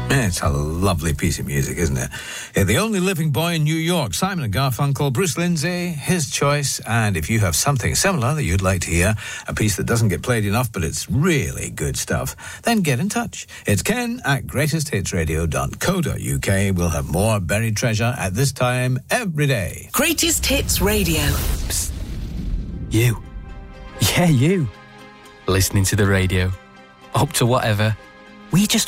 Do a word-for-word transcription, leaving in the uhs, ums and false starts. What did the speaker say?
It's a lovely piece of music, isn't it? Yeah, The Only Living Boy in New York, Simon and Garfunkel, Bruce Lindsay, his choice. And if you have something similar that you'd like to hear, a piece that doesn't get played enough, but it's really good stuff, then get in touch. It's ken at greatest hits radio dot co dot uk. We'll have more buried treasure at this time every day. Greatest Hits Radio. Psst. You. Yeah, you. Listening to the radio. Up to whatever. We just